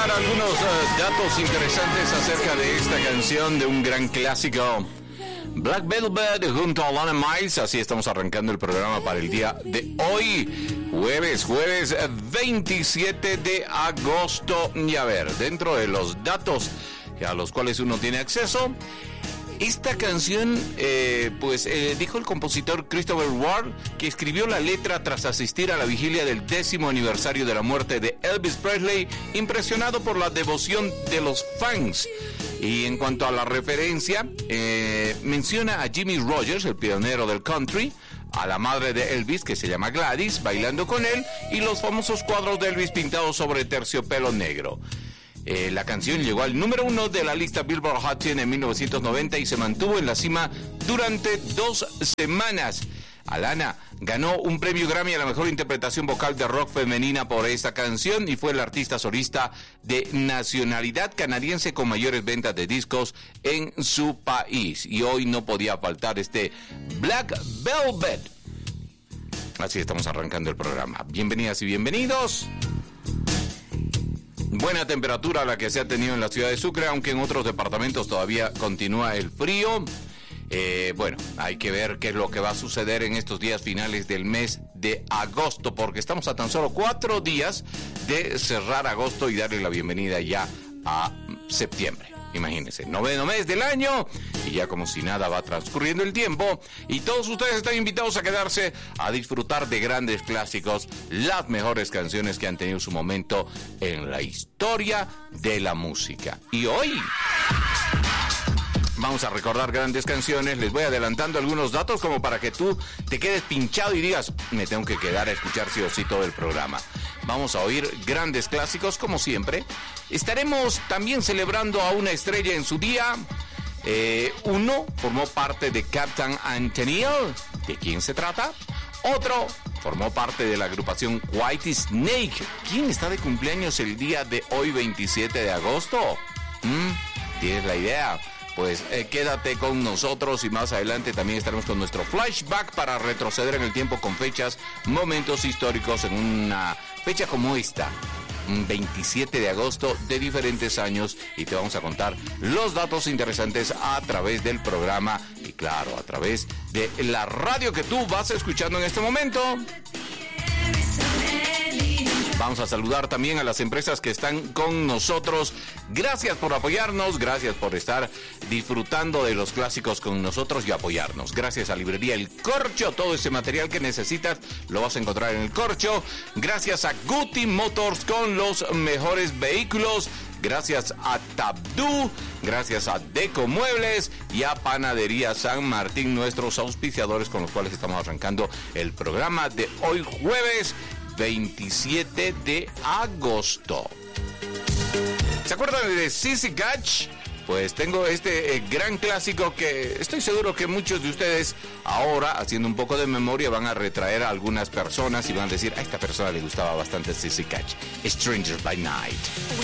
dar algunos datos interesantes acerca de esta canción de un gran clásico, Black Velvet junto a Alana Miles. Así estamos arrancando el programa para el día de hoy, jueves 27 de agosto. Y a ver, dentro de los datos a los cuales uno tiene acceso, esta canción, dijo el compositor Christopher Ward que escribió la letra tras asistir a la vigilia del 10º aniversario de la muerte de Elvis Presley, impresionado por la devoción de los fans. Y en cuanto a la referencia, menciona a Jimmy Rogers, el pionero del country, a la madre de Elvis, que se llama Gladys, bailando con él, y los famosos cuadros de Elvis pintados sobre terciopelo negro. La canción llegó al número 1 de la lista Billboard Hot 100 en 1990 y se mantuvo en la cima durante 2 semanas. Alana ganó un premio Grammy a la mejor interpretación vocal de rock femenina por esta canción y fue la artista solista de nacionalidad canadiense con mayores ventas de discos en su país. Y hoy no podía faltar este Black Velvet. Así estamos arrancando el programa. Bienvenidas y bienvenidos. Buena temperatura la que se ha tenido en la ciudad de Sucre, aunque en otros departamentos todavía continúa el frío. Hay que ver qué es lo que va a suceder en estos días finales del mes de agosto, porque estamos a tan solo 4 días de cerrar agosto y darle la bienvenida ya a septiembre. Imagínense, 9º mes del año y ya como si nada va transcurriendo el tiempo y todos ustedes están invitados a quedarse a disfrutar de grandes clásicos, las mejores canciones que han tenido su momento en la historia de la música. Y hoy vamos a recordar grandes canciones. Les voy adelantando algunos datos como para que tú te quedes pinchado y digas, me tengo que quedar a escuchar sí o sí todo el programa. Vamos a oír grandes clásicos como siempre. Estaremos también celebrando a una estrella en su día. Uno formó parte de Captain Anthony. ¿De quién se trata? Otro formó parte de la agrupación White Snake. ¿Quién está de cumpleaños el día de hoy, 27 de agosto? ¿Tienes la idea? Pues quédate con nosotros y más adelante también estaremos con nuestro flashback para retroceder en el tiempo con fechas, momentos históricos en una fecha como esta, 27 de agosto de diferentes años, y te vamos a contar los datos interesantes a través del programa y claro, a través de la radio que tú vas escuchando en este momento. Vamos a saludar también a las empresas que están con nosotros. Gracias por apoyarnos, gracias por estar disfrutando de los clásicos con nosotros y apoyarnos. Gracias a Librería El Corcho, todo ese material que necesitas lo vas a encontrar en El Corcho. Gracias a Guti Motors con los mejores vehículos. Gracias a Tabdú, gracias a Deco Muebles y a Panadería San Martín, nuestros auspiciadores con los cuales estamos arrancando el programa de hoy jueves 27 de agosto. ¿Se acuerdan de Sissy Catch? Pues tengo este gran clásico que estoy seguro que muchos de ustedes ahora, haciendo un poco de memoria, van a retraer a algunas personas y van a decir, a esta persona le gustaba bastante Sissy Catch. Strangers by Night.